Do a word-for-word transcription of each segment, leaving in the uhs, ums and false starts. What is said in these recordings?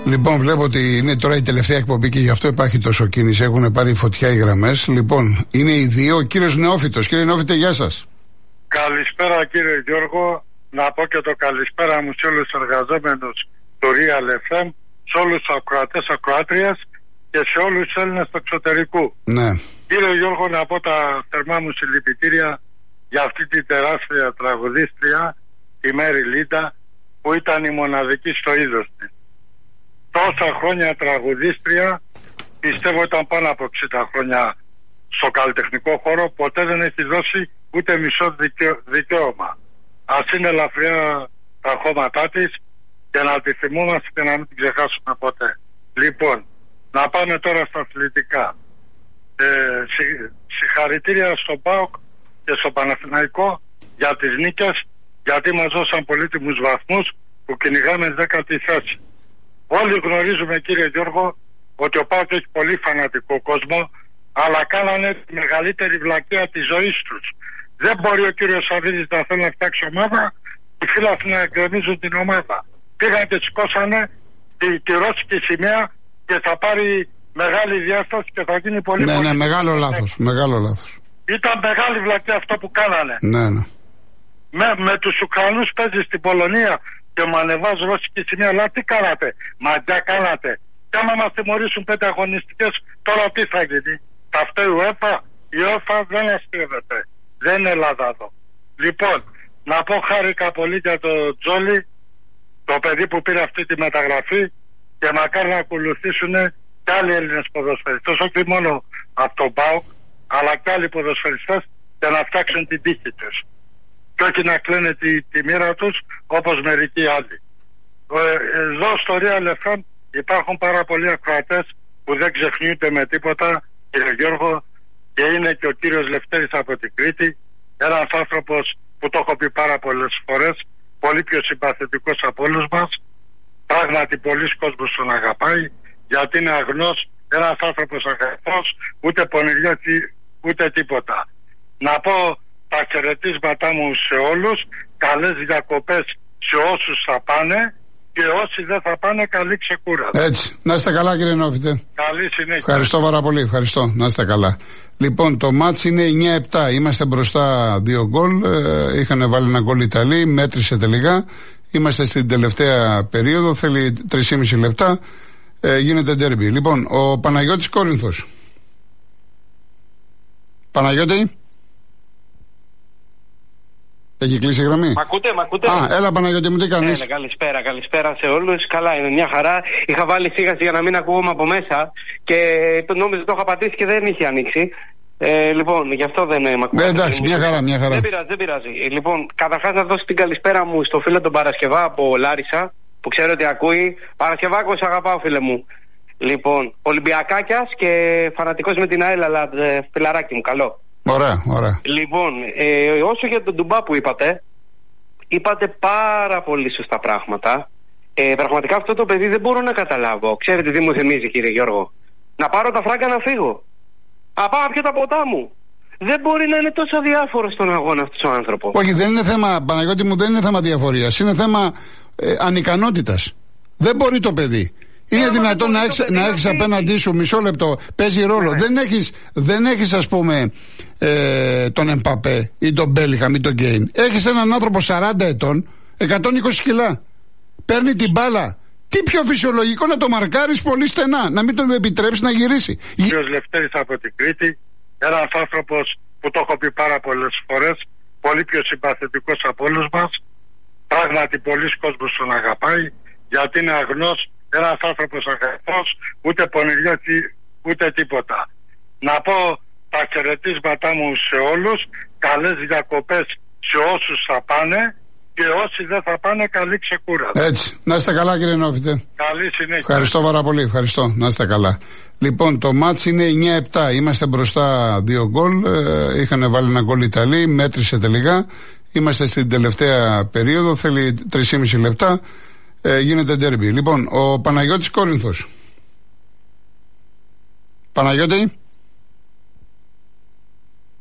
Λοιπόν, βλέπω ότι είναι τώρα η τελευταία εκπομπή και γι' αυτό υπάρχει τόσο κίνηση. Έχουν πάρει φωτιά οι γραμμές. Λοιπόν, είναι οι δύο. Ο κύριος Νεόφυτος. Κύριε Νεόφυτε, γεια σας. Καλησπέρα κύριε Γιώργο. Να πω και το καλησπέρα μου σε όλους τους εργαζόμενους του Real εφ εμ, σε όλους τους ακροατές, ακροάτριες και σε όλους τους Έλληνες του εξωτερικού. Ναι. Κύριε Γιώργο, να πω τα θερμά μου συλληπιτήρια για αυτή την τεράστια τραγουδίστρια, τη Μέρι Λίντα, που ήταν η μοναδική στο είδος της. Τόσα χρόνια τραγουδίστρια, πιστεύω ήταν πάνω από εξήντα χρόνια στο καλλιτεχνικό χώρο, ποτέ δεν έχει δώσει ούτε μισό δικαιω, δικαίωμα. Ας είναι ελαφριά τα χώματά της και να τη θυμόμαστε και να μην την ξεχάσουμε ποτέ. Λοιπόν, να πάμε τώρα στα αθλητικά. Ε, συ, συγχαρητήρια στον ΠΑΟΚ και στο Παναθηναϊκό για τις νίκες, γιατί μας δώσαν πολύτιμους βαθμούς που κυνηγάμε δέκατη θέση. Όλοι γνωρίζουμε κύριε Γιώργο ότι ο ΠΑΟΚ έχει πολύ φανατικό κόσμο, αλλά κάνανε τη μεγαλύτερη βλακεία της ζωής τους. Δεν μπορεί ο κύριος Σαββίδης να θέλει να φτιάξει ομάδα, οι φίλοι να εκκρεμίζουν την ομάδα. Πήγαν και σηκώσανε τη, τη ρώσικη σημαία και θα πάρει μεγάλη διάσταση και θα γίνει πολύ. Ναι, πολύ ναι, μεγάλο λάθος, μεγάλο λάθος. Ήταν μεγάλη βλακεία αυτό που κάνανε. Ναι, ναι. Με, με τους Ουκρανούς παίζει στην Πολωνία και μου ανεβάζει ρώσικη σημαία, αλλά τι κάνατε, μαντιά κάνατε. Και άμα μας τιμωρήσουν πέντε αγωνιστικές, τώρα τι θα γίνει. Θα φταίει η UEFA, η UEFA δεν αστείευεται. Δεν είναι Ελλάδα εδώ. Λοιπόν, να πω χάρηκα πολύ για το Τζόλι, το παιδί που πήρε αυτή τη μεταγραφή, και μακάρι να ακολουθήσουν και άλλοι Έλληνες ποδοσφαιριστές, όχι μόνο από τον ΠΑΟΚ, αλλά και άλλοι ποδοσφαιριστές, για να φτιάξουν την τύχη τους. Και όχι να κλαίνε τη, τη μοίρα τους όπως μερικοί άλλοι. Εδώ στο Real εφ εμ υπάρχουν πάρα πολλοί ακροατές που δεν ξεχνιούνται με τίποτα, κύριε Γιώργο, και είναι και ο κύριος Λευτέρης από την Κρήτη, ένας άνθρωπος που το έχω πει πάρα πολλές φορές, πολύ πιο συμπαθητικός από όλους μας. Πράγματι πολλοί κόσμος τον αγαπάει, γιατί είναι αγνός, ένας άνθρωπος αγαθός, ούτε πονηριώτη ούτε τίποτα. Να πω τα χαιρετίσματά μου σε όλους, καλές διακοπές σε όσους θα πάνε και όσοι δεν θα πάνε, καλή ξεκούραση. Έτσι, να είστε καλά κύριε Νόφυτε. Καλή συνέχεια. Ευχαριστώ πάρα πολύ, ευχαριστώ, να είστε καλά. Λοιπόν, το μάτς είναι εννιά επτά, είμαστε μπροστά δύο γκολ, ε, είχαν βάλει ένα γκολ Ιταλοί, μέτρησε τελικά, είμαστε στην τελευταία περίοδο, θέλει τρία και μισό λεπτά, ε, γίνεται ντέρμπι. Λοιπόν, ο Παναγιώτης Κόρινθος. Παναγιώτη. Έχει κλείσει η γραμμή. Μ' ακούτε, μ' ακούτε. Α, έλα Παναγιώτη μου, τι κάνεις. Ναι, καλησπέρα, καλησπέρα σε όλους. Καλά, είναι μια χαρά. Είχα βάλει φύγαση για να μην ακούγομαι από μέσα και το νόμιζα το είχα πατήσει και δεν είχε ανοίξει. Ε, λοιπόν, γι' αυτό δεν μ' ακούτε. Ναι, εντάξει, μια χαρά, μια χαρά. Δεν πειράζει, δεν πειράζει. Λοιπόν, καταρχάς να δώσω την καλησπέρα μου στο φίλο τον Παρασκευά από Λάρισα, που ξέρω ότι ακούει. Παρασκευάκο, σ' αγαπάω, φίλε μου. Λοιπόν, Ολυμπιακάκιας και φανατικός με την ΑΕΛ, αλλά φιλαράκι μου, καλό. Ωραία, ωραία. Λοιπόν, ε, όσο για τον Ντουμπά που είπατε, είπατε πάρα πολύ σωστά πράγματα. Ε, πραγματικά αυτό το παιδί δεν μπορώ να καταλάβω. Ξέρετε τι μου θυμίζει, κύριε Γιώργο? Να πάρω τα φράγκα να φύγω. Να πάω πια τα ποτά μου. Δεν μπορεί να είναι τόσο διάφορο στον αγώνα αυτός ο άνθρωπος. Όχι, δεν είναι θέμα, Παναγιώτη μου, δεν είναι θέμα διαφορίας. Είναι θέμα ε, ανικανότητας. Δεν μπορεί το παιδί. Είναι δυνατόν να έχεις, να έχεις απέναντί σου, μισό λεπτό, παίζει ρόλο. Ναι. Δεν έχεις, δεν έχεις ας πούμε ε, τον Εμπαπέ ή τον Μπέλιχαμ ή τον Γκέιν. Έχεις έναν άνθρωπο σαράντα ετών, εκατόν είκοσι κιλά. Παίρνει την μπάλα. Τι πιο φυσιολογικό να το μαρκάρεις πολύ στενά, να μην τον επιτρέψεις να γυρίσει. Ο κύριος Λευτέρης από την Κρήτη, ένας άνθρωπος που το έχω πει πάρα πολλές φορές, πολύ πιο συμπαθητικός από όλους μας. Πράγματι πολλοί κόσμος τον αγαπάει, γιατί είναι αγνός, ένας άνθρωπος αγαθός, ούτε πονηριώτη ούτε τίποτα. Να πω τα χαιρετίσματά μου σε όλους, καλές διακοπές σε όσους θα πάνε και όσοι δεν θα πάνε, καλή ξεκούραση. Έτσι, να είστε καλά κύριε Νόφυτε. Καλή συνέχεια. Ευχαριστώ πάρα πολύ, ευχαριστώ, να είστε καλά. Λοιπόν, το μάτς είναι εννιά επτά, είμαστε μπροστά δύο γκολ, ε, είχαν βάλει ένα γκολ Ιταλοί, μέτρησε τελικά, είμαστε στην τελευταία περίοδο, θέλει τρία και μισό λεπτά. Ε, γίνεται ντέρμπι. Λοιπόν, ο Παναγιώτης Κόρινθος. Παναγιώτη.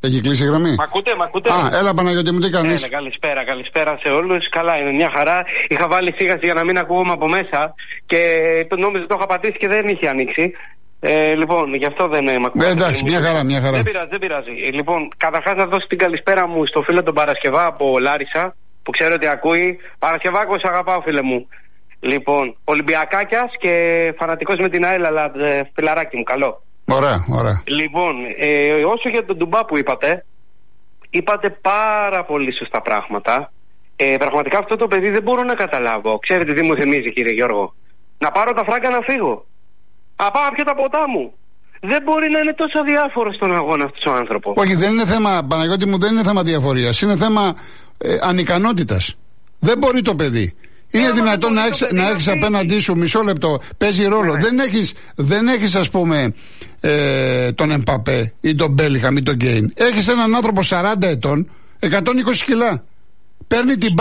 Έχει κλείσει η γραμμή. Μ' ακούτε, μ' ακούτε. Α, έλα Παναγιώτη μου, τι κάνεις? Έλα, καλησπέρα, καλησπέρα σε όλους. Καλά, είναι μια χαρά. Είχα βάλει φύγαση για να μην ακούγομαι από μέσα και το νόμιζα το είχα πατήσει και δεν είχε ανοίξει. Ε, λοιπόν, γι' αυτό δεν με ακούω. Ε, εντάξει, μια χαρά, μια χαρά. Δεν πειράζει, δεν πειράζει. Ε, λοιπόν, καταρχάς να δώσω την καλησπέρα μου στο φίλο τον Παρασκευά από Λάρισα, που ξέρω ότι ακούει. Παρασκευάκο, σ' αγαπάω, φίλε μου. Λοιπόν, Ολυμπιακάκιας και φανατικός με την ΑΕΛ, αλλά φιλαράκι μου, καλό. Ωραία, ωραία. Λοιπόν, ε, όσο για τον Ντουμπά που είπατε, είπατε πάρα πολύ σωστά πράγματα. Ε, πραγματικά αυτό το παιδί δεν μπορώ να καταλάβω. Ξέρετε τι μου θυμίζει, κύριε Γιώργο? Να πάρω τα φράγκα να φύγω. Να πάω πια τα ποτά μου. Δεν μπορεί να είναι τόσο αδιάφορο στον αγώνα αυτός ο άνθρωπος. Όχι, δεν είναι θέμα, Παναγιώτη μου, δεν είναι θέμα διαφορίας. Είναι θέμα ε, ανικανότητας. Δεν μπορεί το παιδί. Είναι δυνατόν να έχεις, να έχεις απέναντί σου, μισό λεπτό, παίζει ρόλο. Ναι. Δεν έχεις, δεν έχεις ας πούμε ε, τον Εμπαπέ ή τον Μπέλιχαμ ή τον Γκέιν. Έχεις έναν άνθρωπο σαράντα ετών, εκατόν είκοσι κιλά. Παίρνει την